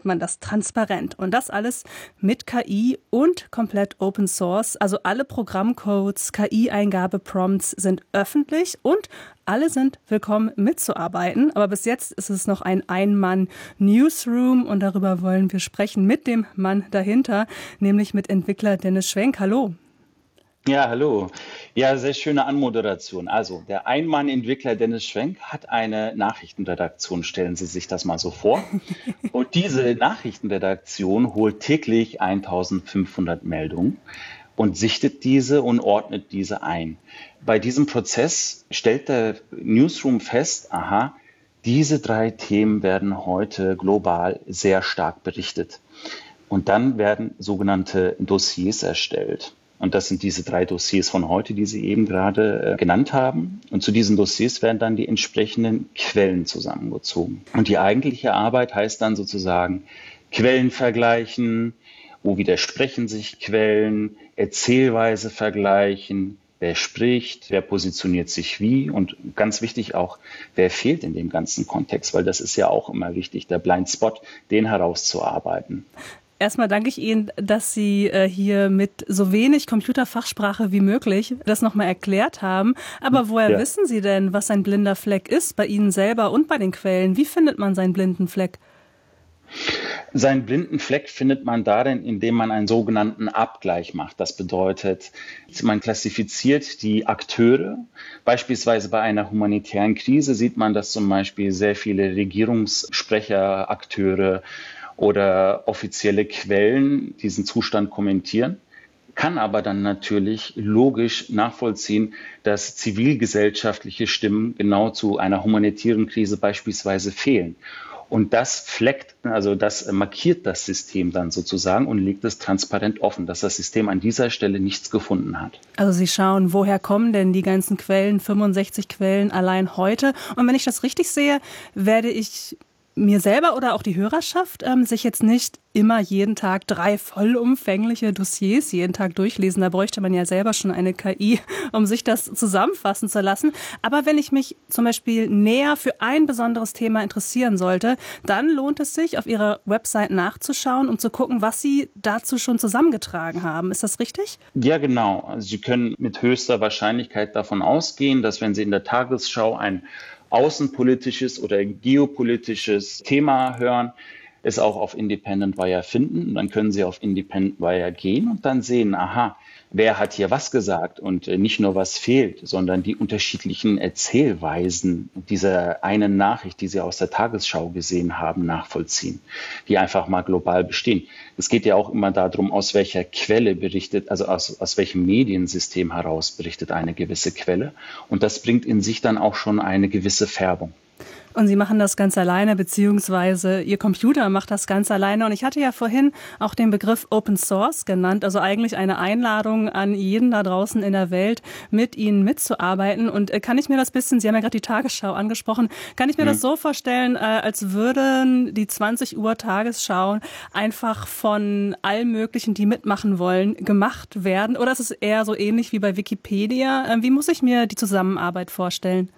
man das transparent. Und das alles mit KI und komplett Open Source. Also alle Programmcodes, KI-Eingabe-Prompts sind öffentlich und alle sind willkommen mitzuarbeiten. Aber bis jetzt ist es noch ein Ein-Mann-Newsroom und darüber wollen wir sprechen mit dem Mann dahinter, nämlich mit Entwickler Dennis Schwenk. Hallo. Ja, hallo. Ja, sehr schöne Anmoderation. Also, der Ein-Mann-Entwickler Dennis Schwenk hat eine Nachrichtenredaktion, stellen Sie sich das mal so vor. Und diese Nachrichtenredaktion holt täglich 1500 Meldungen und sichtet diese und ordnet diese ein. Bei diesem Prozess stellt der Newsroom fest, aha, diese 3 Themen werden heute global sehr stark berichtet. Und dann werden sogenannte Dossiers erstellt. Und das sind diese 3 Dossiers von heute, die Sie eben gerade genannt haben. Und zu diesen Dossiers werden dann die entsprechenden Quellen zusammengezogen. Und die eigentliche Arbeit heißt dann sozusagen Quellen vergleichen, wo widersprechen sich Quellen, Erzählweise vergleichen, wer spricht, wer positioniert sich wie und ganz wichtig auch, wer fehlt in dem ganzen Kontext, weil das ist ja auch immer wichtig, der Blindspot, den herauszuarbeiten. Erstmal danke ich Ihnen, dass Sie hier mit so wenig Computerfachsprache wie möglich das nochmal erklärt haben. Aber woher wissen Sie denn, was ein blinder Fleck ist, bei Ihnen selber und bei den Quellen? Wie findet man seinen blinden Fleck? Seinen blinden Fleck findet man darin, indem man einen sogenannten Abgleich macht. Das bedeutet, man klassifiziert die Akteure. Beispielsweise bei einer humanitären Krise sieht man, dass zum Beispiel sehr viele Regierungssprecher, Akteure oder offizielle Quellen diesen Zustand kommentieren, kann aber dann natürlich logisch nachvollziehen, dass zivilgesellschaftliche Stimmen genau zu einer humanitären Krise beispielsweise fehlen. Und das das markiert das System dann sozusagen und legt es transparent offen, dass das System an dieser Stelle nichts gefunden hat. Also Sie schauen, woher kommen denn die ganzen Quellen, 65 Quellen allein heute? Und wenn ich das richtig sehe, werde ich mir selber oder auch die Hörerschaft sich jetzt nicht immer jeden Tag 3 vollumfängliche Dossiers jeden Tag durchlesen. Da bräuchte man ja selber schon eine KI, um sich das zusammenfassen zu lassen. Aber wenn ich mich zum Beispiel näher für ein besonderes Thema interessieren sollte, dann lohnt es sich, auf Ihrer Website nachzuschauen, um zu gucken, was Sie dazu schon zusammengetragen haben. Ist das richtig? Ja, genau. Also Sie können mit höchster Wahrscheinlichkeit davon ausgehen, dass wenn Sie in der Tagesschau ein außenpolitisches oder geopolitisches Thema hören, es auch auf Independent Wire finden. Und dann können Sie auf Independent Wire gehen und dann sehen, aha, wer hat hier was gesagt und nicht nur was fehlt, sondern die unterschiedlichen Erzählweisen dieser einen Nachricht, die Sie aus der Tagesschau gesehen haben, nachvollziehen, die einfach mal global bestehen. Es geht ja auch immer darum, aus welcher Quelle berichtet, also aus welchem Mediensystem heraus berichtet eine gewisse Quelle. Und das bringt in sich dann auch schon eine gewisse Färbung. Und Sie machen das ganz alleine, beziehungsweise Ihr Computer macht das ganz alleine. Und ich hatte ja vorhin auch den Begriff Open Source genannt, also eigentlich eine Einladung an jeden da draußen in der Welt, mit Ihnen mitzuarbeiten. Und kann ich mir das bisschen, Sie haben ja gerade die Tagesschau angesprochen, kann ich mir das so vorstellen, als würden die 20 Uhr Tagesschau einfach von allen möglichen, die mitmachen wollen, gemacht werden? Oder ist es eher so ähnlich wie bei Wikipedia? Wie muss ich mir die Zusammenarbeit vorstellen?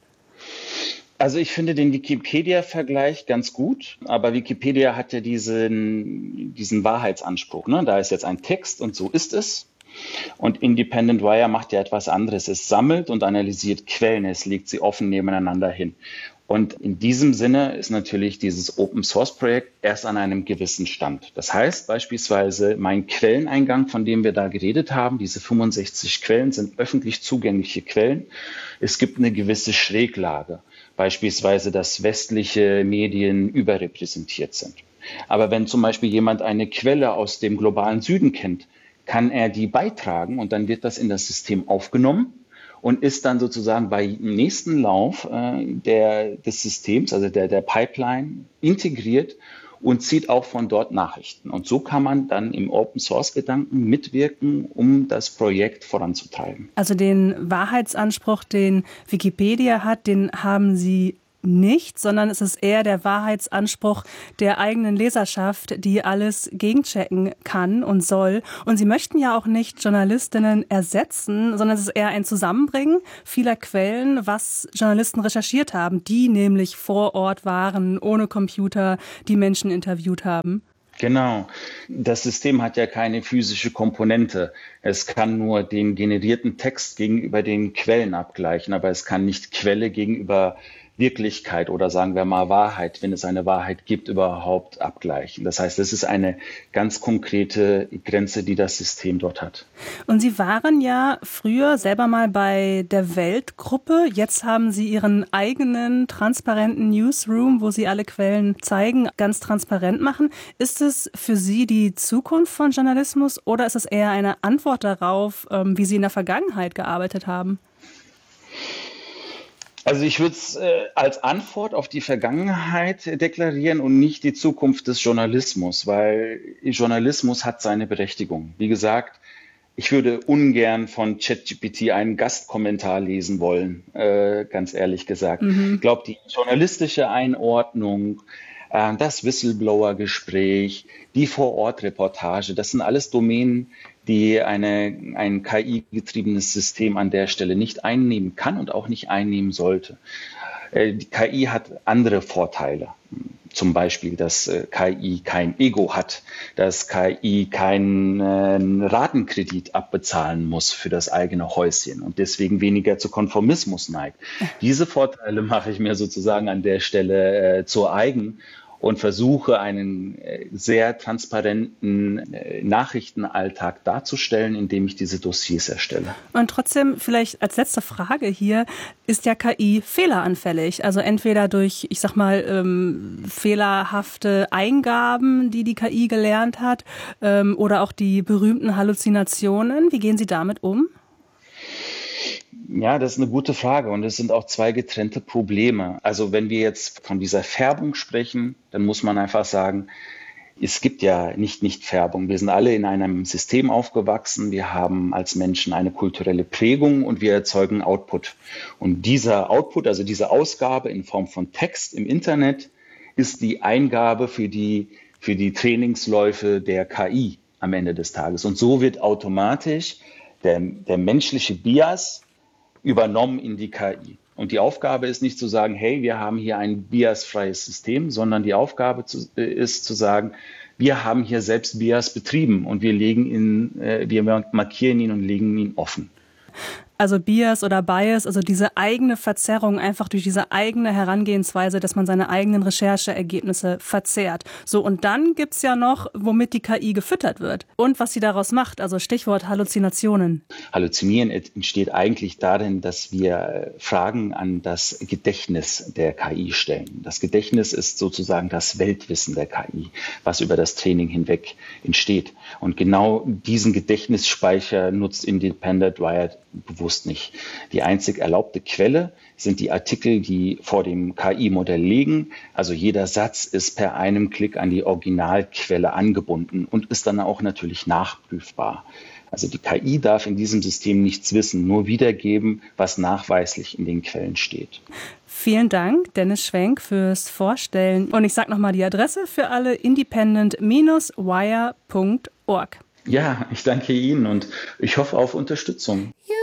Also ich finde den Wikipedia-Vergleich ganz gut, aber Wikipedia hat ja diesen Wahrheitsanspruch, ne? Da ist jetzt ein Text und so ist es. Und Independent Wire macht ja etwas anderes. Es sammelt und analysiert Quellen, es legt sie offen nebeneinander hin. Und in diesem Sinne ist natürlich dieses Open-Source-Projekt erst an einem gewissen Stand. Das heißt beispielsweise, mein Quelleneingang, von dem wir da geredet haben, diese 65 Quellen sind öffentlich zugängliche Quellen. Es gibt eine gewisse Schräglage, beispielsweise, dass westliche Medien überrepräsentiert sind. Aber wenn zum Beispiel jemand eine Quelle aus dem globalen Süden kennt, kann er die beitragen und dann wird das in das System aufgenommen und ist dann sozusagen beim nächsten Lauf des Systems, also der Pipeline, integriert und zieht auch von dort Nachrichten. Und so kann man dann im Open-Source-Gedanken mitwirken, um das Projekt voranzutreiben. Also den Wahrheitsanspruch, den Wikipedia hat, den haben Sie nicht, sondern es ist eher der Wahrheitsanspruch der eigenen Leserschaft, die alles gegenchecken kann und soll. Und Sie möchten ja auch nicht Journalistinnen ersetzen, sondern es ist eher ein Zusammenbringen vieler Quellen, was Journalisten recherchiert haben, die nämlich vor Ort waren, ohne Computer, die Menschen interviewt haben. Genau. Das System hat ja keine physische Komponente. Es kann nur den generierten Text gegenüber den Quellen abgleichen, aber es kann nicht Quelle gegenüber Wirklichkeit oder sagen wir mal Wahrheit, wenn es eine Wahrheit gibt, überhaupt abgleichen. Das heißt, es ist eine ganz konkrete Grenze, die das System dort hat. Und Sie waren ja früher selber mal bei der Weltgruppe. Jetzt haben Sie Ihren eigenen transparenten Newsroom, wo Sie alle Quellen zeigen, ganz transparent machen. Ist es für Sie die Zukunft von Journalismus oder ist es eher eine Antwort darauf, wie Sie in der Vergangenheit gearbeitet haben? Also ich würde es als Antwort auf die Vergangenheit deklarieren und nicht die Zukunft des Journalismus, weil Journalismus hat seine Berechtigung. Wie gesagt, ich würde ungern von ChatGPT einen Gastkommentar lesen wollen, ganz ehrlich gesagt. Ich glaube, die journalistische Einordnung, das Whistleblower-Gespräch, die Vor-Ort-Reportage, das sind alles Domänen, die ein KI-getriebenes System an der Stelle nicht einnehmen kann und auch nicht einnehmen sollte. Die KI hat andere Vorteile. Zum Beispiel, dass KI kein Ego hat, dass KI keinen Ratenkredit abbezahlen muss für das eigene Häuschen und deswegen weniger zu Konformismus neigt. Diese Vorteile mache ich mir sozusagen an der Stelle zu eigen und versuche, einen sehr transparenten Nachrichtenalltag darzustellen, indem ich diese Dossiers erstelle. Und trotzdem, vielleicht als letzte Frage hier, ist ja KI fehleranfällig? Also entweder durch, ich sag mal, fehlerhafte Eingaben, die KI gelernt hat, oder auch die berühmten Halluzinationen. Wie gehen Sie damit um? Ja, das ist eine gute Frage und es sind auch zwei getrennte Probleme. Also wenn wir jetzt von dieser Färbung sprechen, dann muss man einfach sagen, es gibt ja nicht Färbung. Wir sind alle in einem System aufgewachsen. Wir haben als Menschen eine kulturelle Prägung und wir erzeugen Output. Und dieser Output, also diese Ausgabe in Form von Text im Internet, ist die Eingabe für die Trainingsläufe der KI am Ende des Tages. Und so wird automatisch der menschliche Bias übernommen in die KI. Und die Aufgabe ist nicht zu sagen, hey, wir haben hier ein biasfreies System, sondern die Aufgabe ist zu sagen, wir haben hier selbst Bias betrieben und wir markieren ihn und legen ihn offen. Also Bias oder Bias, also diese eigene Verzerrung einfach durch diese eigene Herangehensweise, dass man seine eigenen Rechercheergebnisse verzerrt. So, und dann gibt's ja noch, womit die KI gefüttert wird und was sie daraus macht, also Stichwort Halluzinationen. Halluzinieren entsteht eigentlich darin, dass wir Fragen an das Gedächtnis der KI stellen. Das Gedächtnis ist sozusagen das Weltwissen der KI, was über das Training hinweg entsteht. Und genau diesen Gedächtnisspeicher nutzt Independent Wired bewusst nicht. Die einzig erlaubte Quelle sind die Artikel, die vor dem KI-Modell liegen. Also jeder Satz ist per einem Klick an die Originalquelle angebunden und ist dann auch natürlich nachprüfbar. Also die KI darf in diesem System nichts wissen, nur wiedergeben, was nachweislich in den Quellen steht. Vielen Dank, Dennis Schwenk, fürs Vorstellen. Und ich sage nochmal die Adresse für alle: independent-wire.org. Ja, ich danke Ihnen und ich hoffe auf Unterstützung.